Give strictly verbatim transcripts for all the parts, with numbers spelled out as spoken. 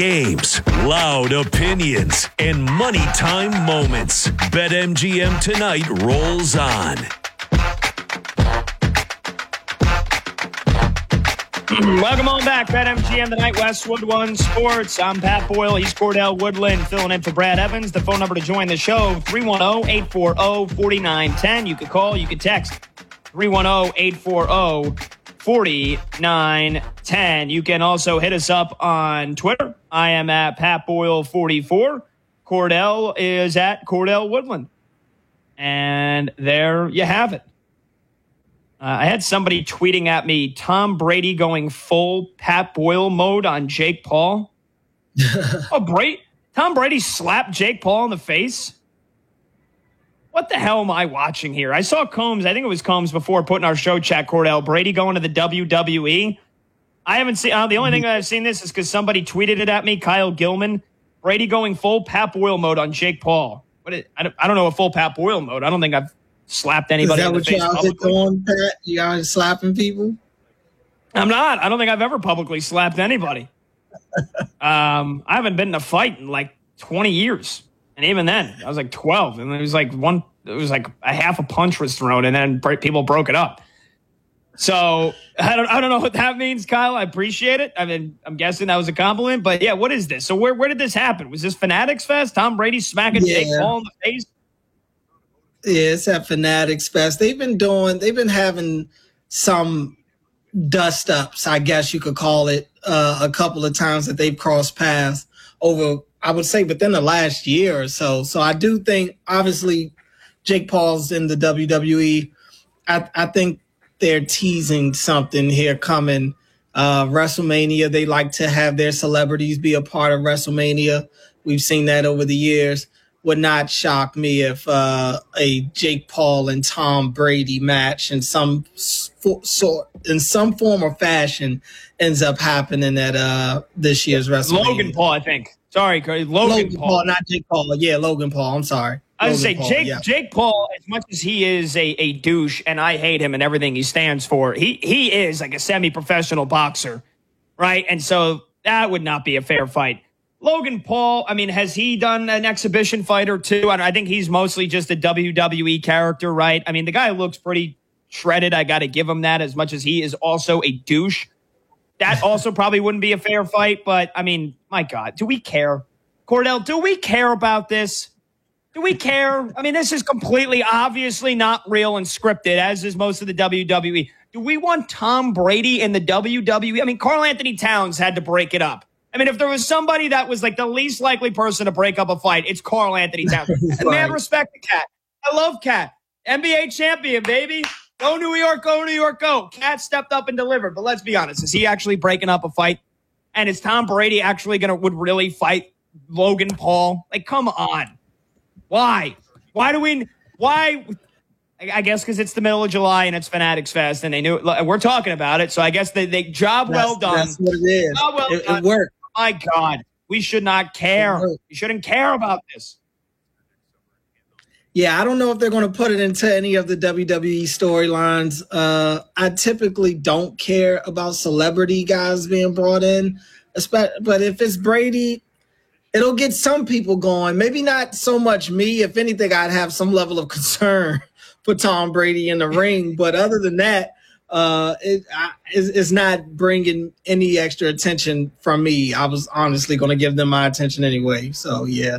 Games, loud opinions, and money time moments. BetMGM tonight rolls on. Welcome on back, BetMGM tonight, Westwood One Sports. I'm Pat Boyle. He's Cordell Woodland, filling in for Brad Evans. The phone number to join the show, three one zero, eight four zero, four nine one zero. You could call, you could text, three one zero, eight four zero, four nine one zero. You can also hit us up on Twitter. I am at Pat Boyle forty-four. Cordell is at Cordell Woodland. And there you have it. Uh, I had somebody tweeting at me, Tom Brady going full Pat Boyle mode on Jake Paul. oh, Brady, Tom Brady slapped Jake Paul in the face? What the hell am I watching here? I saw Combs, I think it was Combs before putting our show chat, Cordell. Brady going to the W W E. I haven't seen, uh, the only thing that I've seen this is because somebody tweeted it at me, Kyle Gilman. Brady going full Pat Boyle mode on Jake Paul. What is, I, don't, I don't know a full Pat Boyle mode. I don't think I've slapped anybody in the face publicly. Is that what y'all doing, Pat? You guys slapping people? I'm not. I don't think I've ever publicly slapped anybody. um, I haven't been in a fight in like twenty years. And even then, I was like twelve. And it was like one, it was like a half a punch was thrown and then people broke it up. So I don't, I don't know what that means, Kyle. I appreciate it. I mean, I'm guessing that was a compliment, but yeah, what is this? So where, where did this happen? Was this Fanatics Fest? Tom Brady smacking yeah. Jake Paul in the face? Yeah, it's at Fanatics Fest. They've been doing, they've been having some dust ups, I guess you could call it, uh, a couple of times that they've crossed paths over, I would say, within the last year or so. So I do think, obviously, Jake Paul's in the W W E. I, I think they're teasing something here coming. Uh, WrestleMania, they like to have their celebrities be a part of WrestleMania. We've seen that over the years. Would not shock me if uh, a Jake Paul and Tom Brady match in some sort, in some form or fashion, ends up happening at uh, this year's WrestleMania. Logan Paul, I think. Sorry, Logan, Logan Paul. Paul, not Jake Paul. Yeah, Logan Paul. I'm sorry. I was going to say, Paul, Jake yeah. Jake Paul, as much as he is a, a douche, and I hate him and everything he stands for, he he is like a semi-professional boxer, right? And so that would not be a fair fight. Logan Paul, I mean, has he done an exhibition fight or two? I, I think he's mostly just a W W E character, right? I mean, the guy looks pretty shredded. I got to give him that, as much as he is also a douche. That also probably wouldn't be a fair fight, but, I mean, my God, do we care? Cordell, do we care about this? Do we care? I mean, this is completely, obviously not real and scripted, as is most of the W W E. Do we want Tom Brady in the W W E? I mean, Karl Anthony Towns had to break it up. I mean, if there was somebody that was like the least likely person to break up a fight, it's Karl Anthony Towns. And man, respect the cat. I love Cat. N B A champion, baby. Go New York, go New York, go. Cat stepped up and delivered. But let's be honest. Is he actually breaking up a fight? And is Tom Brady actually going to would really fight Logan Paul? Like, come on. Why? Why do we, why? I guess because it's the middle of July and it's Fanatics Fest and they knew it. We're talking about it. So I guess they, they job that's, well done. That's what it is. Job well it, done. it worked. My God, we should not care. We shouldn't care about this. Yeah, I don't know if they're going to put it into any of the W W E storylines. Uh, I typically don't care about celebrity guys being brought in, but if it's Brady, it'll get some people going. Maybe not so much me. If anything, I'd have some level of concern for Tom Brady in the ring. But other than that, uh, it, I, it's, it's not bringing any extra attention from me. I was honestly going to give them my attention anyway. So, yeah.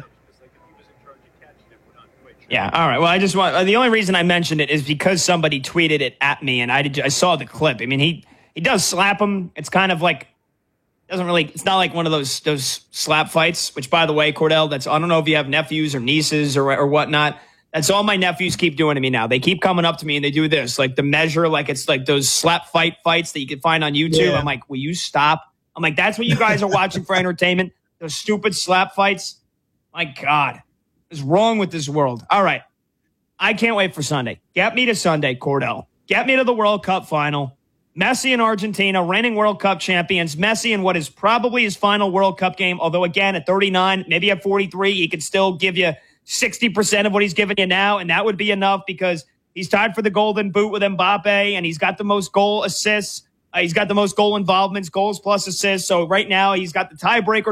Yeah. All right. Well, I just want, the only reason I mentioned it is because somebody tweeted it at me and I did, I saw the clip. I mean, he, he does slap him. It's kind of like, doesn't really, it's not like one of those, those slap fights, which by the way, Cordell, that's, I don't know if you have nephews or nieces or, or whatnot. That's all my nephews keep doing to me now. They keep coming up to me and they do this, like the measure, like it's like those slap fight fights that you can find on YouTube. Yeah. I'm like, will you stop? I'm like, that's what you guys are watching for entertainment? Those stupid slap fights? My God. What's wrong with this world? All right. I can't wait for Sunday. Get me to Sunday, Cordell. Get me to the World Cup final. Messi and Argentina, reigning World Cup champions. Messi in what is probably his final World Cup game. Although, again, at thirty-nine, maybe at forty-three, he could still give you sixty percent of what he's giving you now. And that would be enough because he's tied for the golden boot with Mbappe. And he's got the most goal assists. Uh, he's got the most goal involvements, goals plus assists. So right now, he's got the tiebreaker